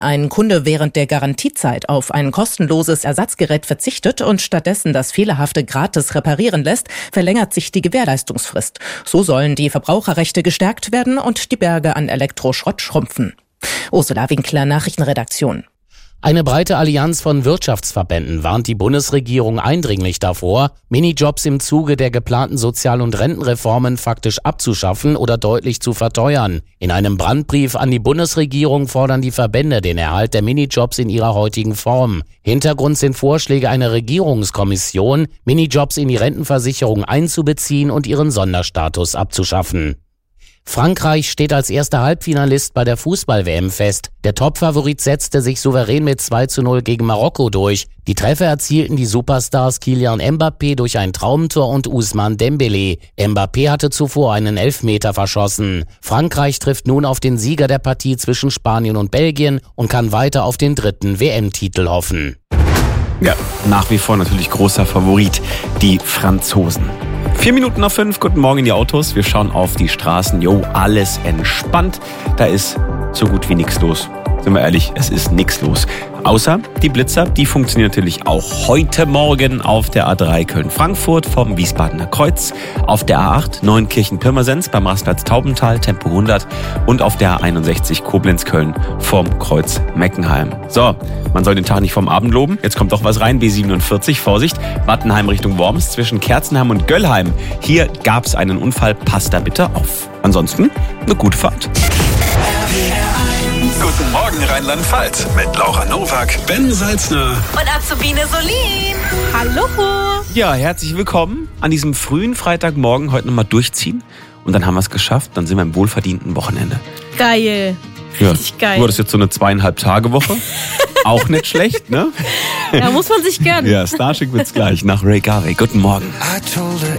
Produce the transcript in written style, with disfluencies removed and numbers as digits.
ein Kunde während der Garantiezeit auf ein kostenloses Ersatzgerät verzichtet und stattdessen das Fehlerhafte gratis reparieren lässt, verlängert sich die Gewährleistungsfrist. So sollen die Verbraucherrechte gestärkt werden und die Berge an Elektroschrott schrumpfen. Ursula Winkler, Nachrichtenredaktion. Eine breite Allianz von Wirtschaftsverbänden warnt die Bundesregierung eindringlich davor, Minijobs im Zuge der geplanten Sozial- und Rentenreformen faktisch abzuschaffen oder deutlich zu verteuern. In einem Brandbrief an die Bundesregierung fordern die Verbände den Erhalt der Minijobs in ihrer heutigen Form. Hintergrund sind Vorschläge einer Regierungskommission, Minijobs in die Rentenversicherung einzubeziehen und ihren Sonderstatus abzuschaffen. Frankreich steht als erster Halbfinalist bei der Fußball-WM fest. Der Topfavorit setzte sich souverän mit 2:0 gegen Marokko durch. Die Treffer erzielten die Superstars Kylian Mbappé durch ein Traumtor und Ousmane Dembélé. Mbappé hatte zuvor einen Elfmeter verschossen. Frankreich trifft nun auf den Sieger der Partie zwischen Spanien und Belgien und kann weiter auf den 3. WM-Titel hoffen. Ja, nach wie vor natürlich großer Favorit, die Franzosen. 4:05, guten Morgen in die Autos. Wir schauen auf die Straßen. Jo, alles entspannt. Da ist so gut wie nichts los. Sind wir ehrlich, es ist nichts los. Außer die Blitzer, die funktionieren natürlich auch heute Morgen auf der A3 Köln-Frankfurt vom Wiesbadener Kreuz, auf der A8 Neunkirchen-Pirmasens beim Rastplatz Taubental, Tempo 100 und auf der A61 Koblenz-Köln vom Kreuz Meckenheim. So, man soll den Tag nicht vom Abend loben. Jetzt kommt doch was rein, B47, Vorsicht, Wattenheim Richtung Worms zwischen Kerzenheim und Göllheim. Hier gab's einen Unfall, passt da bitte auf. Ansonsten eine gute Fahrt. Guten Morgen Rheinland-Pfalz mit Laura Nowak, Ben Salzner und Azubine Solin. Hallo. Ja, herzlich willkommen an diesem frühen Freitagmorgen. Heute nochmal durchziehen und dann haben wir es geschafft. Dann sind wir im wohlverdienten Wochenende. Geil. Richtig geil. Du hattest jetzt so eine 2,5-Tage-Woche. Auch nicht schlecht, ne? Da muss man sich gönnen. Ja, Starship wird's gleich nach Ray Garvey. Guten Morgen. I told her